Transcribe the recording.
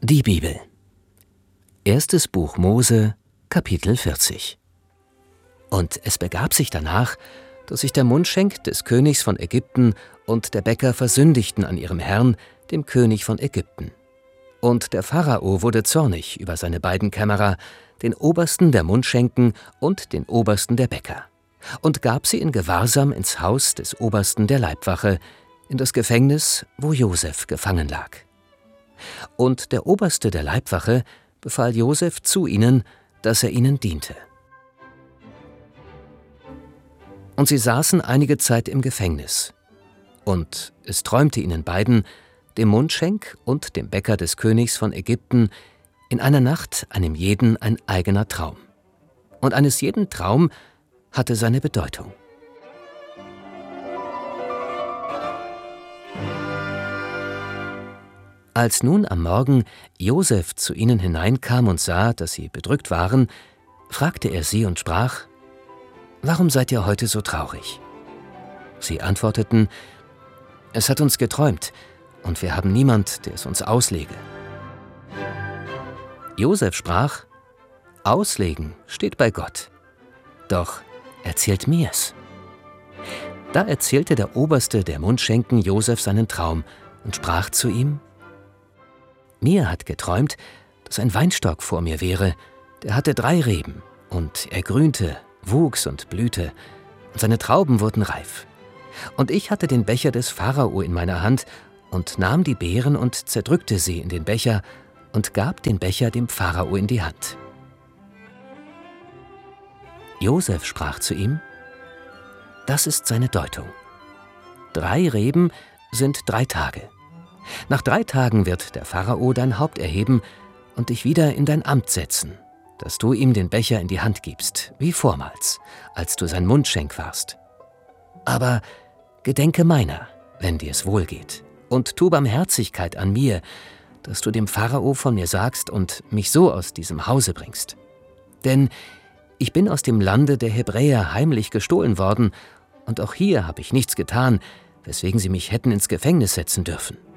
Die Bibel. Erstes Buch Mose, Kapitel 40. Und es begab sich danach, dass sich der Mundschenk des Königs von Ägypten und der Bäcker versündigten an ihrem Herrn, dem König von Ägypten. Und der Pharao wurde zornig über seine beiden Kämmerer, den Obersten der Mundschenken und den Obersten der Bäcker, und gab sie in Gewahrsam ins Haus des Obersten der Leibwache, in das Gefängnis, wo Josef gefangen lag. Und der Oberste der Leibwache befahl Josef zu ihnen, dass er ihnen diente. Und sie saßen einige Zeit im Gefängnis. Und es träumte ihnen beiden, dem Mundschenk und dem Bäcker des Königs von Ägypten, in einer Nacht einem jeden ein eigener Traum. Und eines jeden Traum hatte seine Bedeutung. Als nun am Morgen Josef zu ihnen hineinkam und sah, dass sie bedrückt waren, fragte er sie und sprach: »Warum seid ihr heute so traurig?« Sie antworteten: »Es hat uns geträumt, und wir haben niemand, der es uns auslege.« Josef sprach: »Auslegen steht bei Gott. Doch erzählt mir's.« Da erzählte der Oberste der Mundschenken Josef seinen Traum und sprach zu ihm: »Mir hat geträumt, dass ein Weinstock vor mir wäre, der hatte 3 Reben, und er grünte, wuchs und blühte, und seine Trauben wurden reif. Und ich hatte den Becher des Pharao in meiner Hand und nahm die Beeren und zerdrückte sie in den Becher und gab den Becher dem Pharao in die Hand.« Josef sprach zu ihm: »Das ist seine Deutung. 3 Reben sind 3 Tage. Nach 3 Tagen wird der Pharao dein Haupt erheben und dich wieder in dein Amt setzen, dass du ihm den Becher in die Hand gibst, wie vormals, als du sein Mundschenk warst. Aber gedenke meiner, wenn dir es wohl geht, und tu Barmherzigkeit an mir, dass du dem Pharao von mir sagst und mich so aus diesem Hause bringst. Denn ich bin aus dem Lande der Hebräer heimlich gestohlen worden, und auch hier habe ich nichts getan, weswegen sie mich hätten ins Gefängnis setzen dürfen.